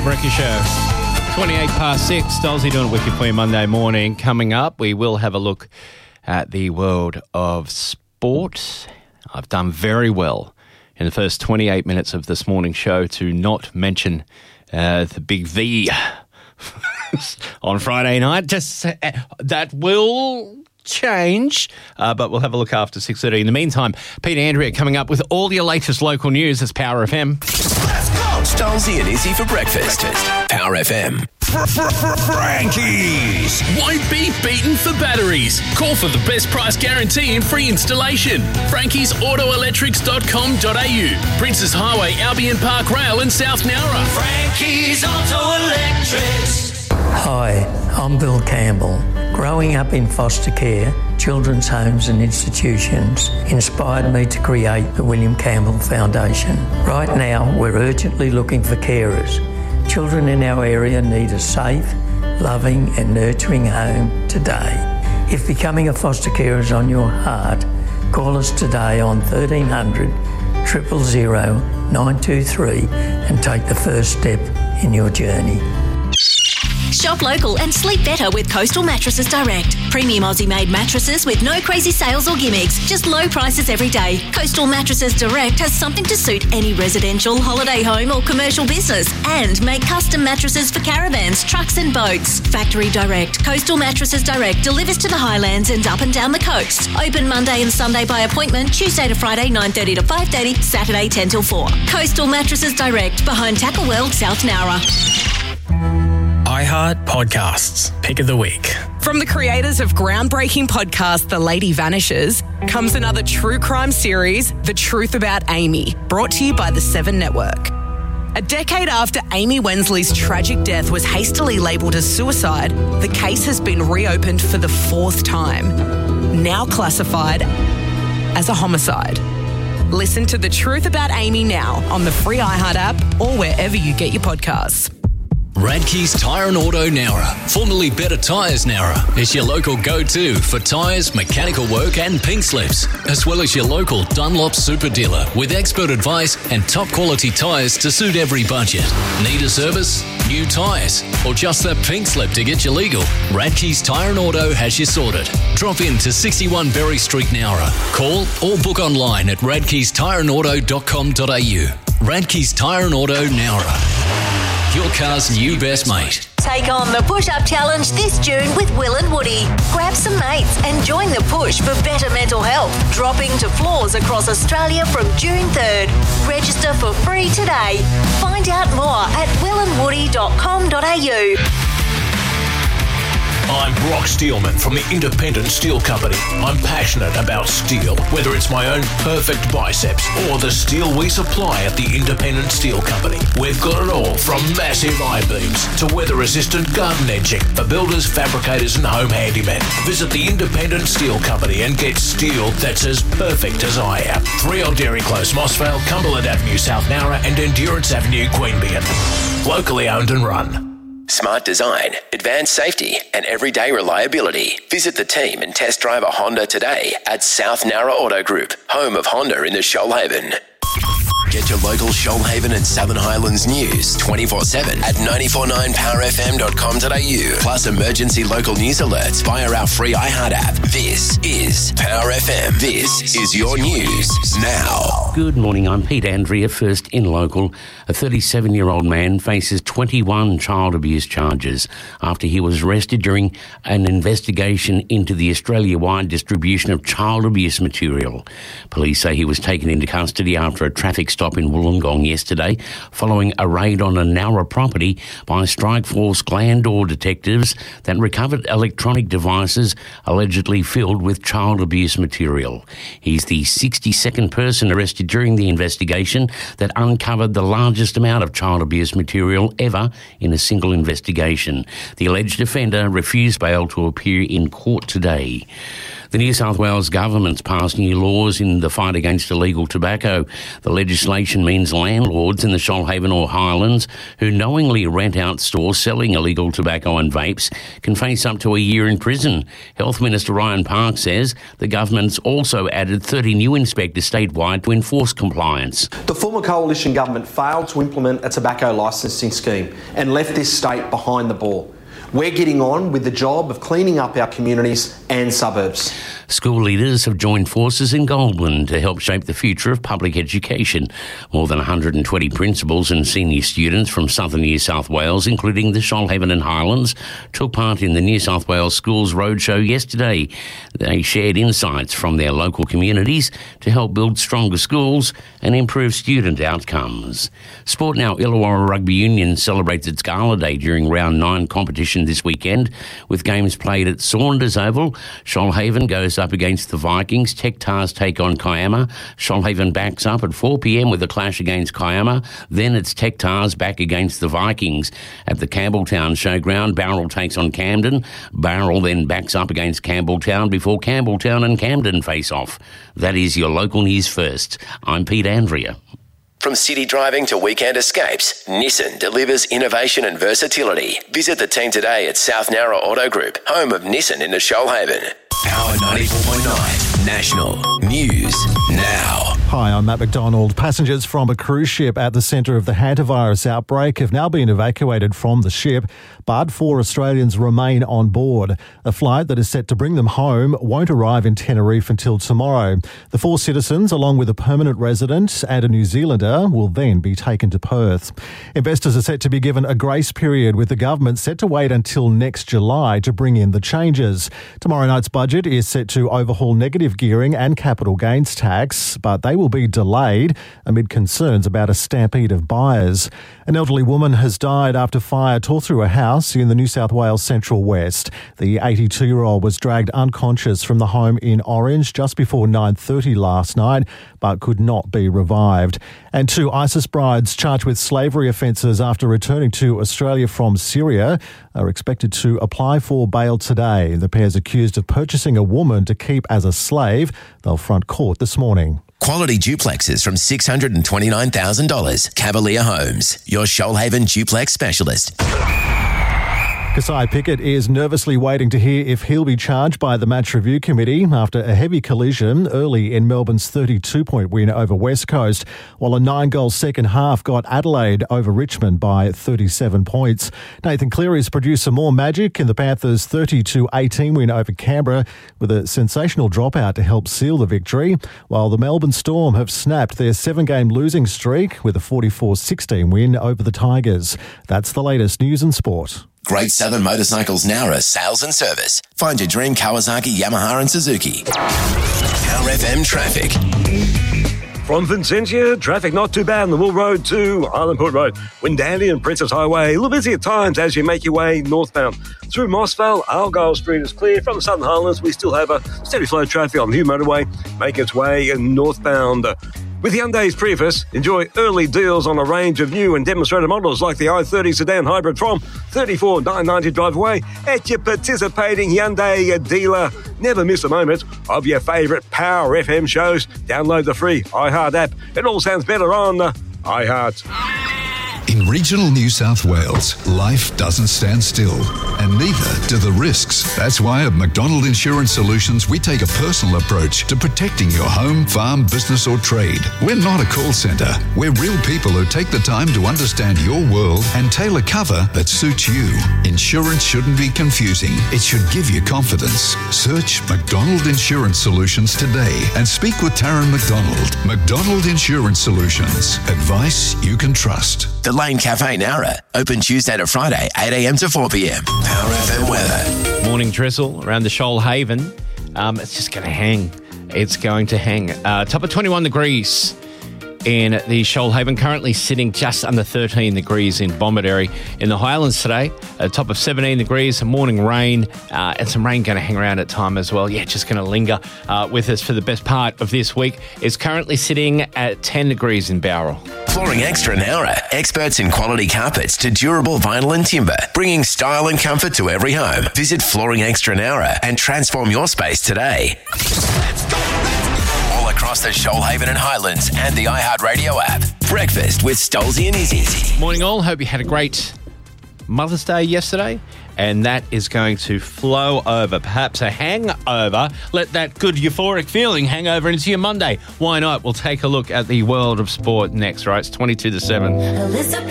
Brecky Show. 28 past 6. Dolzy doing it with you for you Monday morning. Coming up, we will have a look at the world of sport. I've done very well in the first 28 minutes of this morning's show to not mention the big V on Friday night. Just that will change, but we'll have a look after 6:30. In the meantime, Pete Andrea coming up with all your latest local news. It's Power FM. Let's go! Stolzy and Izzy for breakfast. Power FM. Frankie's. Won't be beaten for batteries. Call for the best price guarantee and free installation. Frankie'sAutoElectrics.com.au. Princess Highway, Albion Park Rail and South Nowra. Frankie's Auto Electrics. Hi, I'm Bill Campbell. Growing up in foster care, children's homes and institutions inspired me to create the William Campbell Foundation. Right now, we're urgently looking for carers. Children in our area need a safe, loving and nurturing home today. If becoming a foster carer is on your heart, call us today on 1300 000 923 and take the first step in your journey. Shop local and sleep better with Coastal Mattresses Direct. Premium Aussie-made mattresses with no crazy sales or gimmicks, just low prices every day. Coastal Mattresses Direct has something to suit any residential, holiday home or commercial business and make custom mattresses for caravans, trucks and boats. Factory Direct. Coastal Mattresses Direct delivers to the Highlands and up and down the coast. Open Monday and Sunday by appointment, Tuesday to Friday 9:30 to 5:30, Saturday 10 till 4. Coastal Mattresses Direct, behind Tackle World, South Nowra. iHeart Podcasts, Pick of the Week. From the creators of groundbreaking podcast The Lady Vanishes comes another true crime series, The Truth About Amy, brought to you by the Seven Network. A decade after Amy Wensley's tragic death was hastily labelled as suicide, the case has been reopened for the fourth time, now classified as a homicide. Listen to The Truth About Amy now on the free iHeart app or wherever you get your podcasts. Radke's Tyre and Auto Nowra, formerly Better Tyres Nowra, is your local go-to for tyres, mechanical work and pink slips, as well as your local Dunlop super dealer with expert advice and top quality tyres to suit every budget. Need a service? New tyres? Or just that pink slip to get you legal? Radke's Tyre and Auto has you sorted. Drop in to 61 Berry Street Nowra. Call or book online at radkestyreandauto.com.au. Radke's Tyre and Auto Nowra. Your car's new best mate. Take on the push-up challenge this June with Will and Woody. Grab some mates and join the push for better mental health. Dropping to floors across Australia from June 3rd. Register for free today. Find out more at willandwoody.com.au. I'm Brock Steelman from the Independent Steel Company. I'm passionate about steel, whether it's my own perfect biceps or the steel we supply at the Independent Steel Company. We've got it all from massive I-beams to weather-resistant garden edging for builders, fabricators and home handymen. Visit the Independent Steel Company and get steel that's as perfect as I am. 3 on Dairy Close, Mossvale, Cumberland Avenue, South Nowra and Endurance Avenue, Queanbeyan. Locally owned and run. Smart design, advanced safety and everyday reliability. Visit the team and test drive a Honda today at South Nowra Auto Group, home of Honda in the Shoalhaven. Get your local Shoalhaven and Southern Highlands news 24/7 at 949powerfm.com.au. Plus emergency local news alerts via our free iHeart app. This is Power FM. This is your news now. Good morning, I'm Pete Andrea. First in local, a 37-year-old man faces 21 child abuse charges after he was arrested during an investigation into the Australia-wide distribution of child abuse material. Police say he was taken into custody after a traffic stop in Wollongong yesterday following a raid on a Nowra property by Strikeforce Glandore detectives that recovered electronic devices allegedly filled with child abuse material. He's the 62nd person arrested during the investigation that uncovered the largest amount of child abuse material ever in a single investigation. The alleged offender refused bail to appear in court today. The New South Wales government's passed new laws in the fight against illegal tobacco. The legislation means landlords in the Shoalhaven or Highlands who knowingly rent out stores selling illegal tobacco and vapes can face up to a year in prison. Health Minister Ryan Park says the government's also added 30 new inspectors statewide to enforce compliance. The former coalition government failed to implement a tobacco licensing scheme and left this state behind the ball. We're getting on with the job of cleaning up our communities and suburbs. School leaders have joined forces in Goulburn to help shape the future of public education. More than 120 principals and senior students from southern New South Wales, including the Shoalhaven and Highlands, took part in the New South Wales Schools Roadshow yesterday. They shared insights from their local communities to help build stronger schools and improve student outcomes. Sport now. Illawarra Rugby Union celebrates its Gala Day during Round 9 competition this weekend, with games played at Saunders Oval. Shoalhaven goes up against the Vikings. Tech Tars take on Kiama. Shoalhaven backs up at 4 p.m. with a clash against Kiama. Then it's Tech Tars back against the Vikings. At the Campbelltown Showground, Bowral takes on Camden. Bowral then backs up against Campbelltown before Campbelltown and Camden face off. That is your local news first. I'm Pete Andrea. From city driving to weekend escapes, Nissan delivers innovation and versatility. Visit the team today at South Narra Auto Group, home of Nissan in the Shoalhaven. Power 94.9 National News Now. Hi, I'm Matt McDonald. Passengers from a cruise ship at the centre of the hantavirus outbreak have now been evacuated from the ship, but 4 Australians remain on board. A flight that is set to bring them home won't arrive in Tenerife until tomorrow. The 4 citizens, along with a permanent resident and a New Zealander, will then be taken to Perth. Investors are set to be given a grace period, with the government set to wait until next July to bring in the changes. Tomorrow night's budget is set to overhaul negative gearing and capital gains tax, but they will be delayed amid concerns about a stampede of buyers. An elderly woman has died after fire tore through a house in the New South Wales Central West. The 82-year-old was dragged unconscious from the home in Orange just before 9:30 last night, but could not be revived. And 2 ISIS brides charged with slavery offences after returning to Australia from Syria are expected to apply for bail today. The pair's accused of purchasing a woman to keep as a slave. They'll front court this morning. Quality duplexes from $629,000. Cavalier Homes, your Shoalhaven duplex specialist. Kasai Pickett is nervously waiting to hear if he'll be charged by the Match Review Committee after a heavy collision early in Melbourne's 32-point win over West Coast, while a 9-goal second half got Adelaide over Richmond by 37 points. Nathan Cleary's produced some more magic in the Panthers' 30-18 win over Canberra, with a sensational dropout to help seal the victory, while the Melbourne Storm have snapped their 7-game losing streak with a 44-16 win over the Tigers. That's the latest news and sport. Great Southern Motorcycles Nowra sales and service. Find your dream Kawasaki, Yamaha and Suzuki. Power FM traffic. From Vincentia, traffic not too bad on the Wool Road to Island Port Road. Windandy and Princess Highway, a little busy at times as you make your way northbound. Through Mossvale, Argyle Street is clear. From the Southern Highlands, we still have a steady flow of traffic on the Hugh Motorway, making its way northbound. With Hyundai's Prius, enjoy early deals on a range of new and demonstrated models like the i30 sedan hybrid from $34,990 drive away at your participating Hyundai dealer. Never miss a moment of your favourite Power FM shows. Download the free iHeart app. It all sounds better on iHeart. In regional New South Wales, life doesn't stand still, and neither do the risks. That's why at McDonald Insurance Solutions, we take a personal approach to protecting your home, farm, business or trade. We're not a call centre. We're real people who take the time to understand your world and tailor cover that suits you. Insurance shouldn't be confusing. It should give you confidence. Search McDonald Insurance Solutions today and speak with Taryn McDonald. McDonald Insurance Solutions. Advice you can trust. The Lane Cafe Nowra, open Tuesday to Friday, 8 a.m. to 4 p.m. Power FM weather. Morning drizzle around the Shoalhaven. It's just going to hang. It's going to hang. Top of 21 degrees in the Shoalhaven, currently sitting just under 13 degrees in Bomaderry. In the Highlands today, a top of 17 degrees, some morning rain, and some rain going to hang around at time as well. Yeah, just going to linger with us for the best part of this week. It's currently sitting at 10 degrees in Bowral. Flooring Extra Nowra, experts in quality carpets to durable vinyl and timber, bringing style and comfort to every home. Visit Flooring Extra Nowra and transform your space today. All across the Shoalhaven and Highlands and the iHeartRadio app. Breakfast with Stolzy and Izzy. Morning all, hope you had a great Mother's Day yesterday, and that is going to flow over, perhaps a hangover. Let that good euphoric feeling hang over into your Monday. Why not? We'll take a look at the world of sport next, right? It's 22 to 7.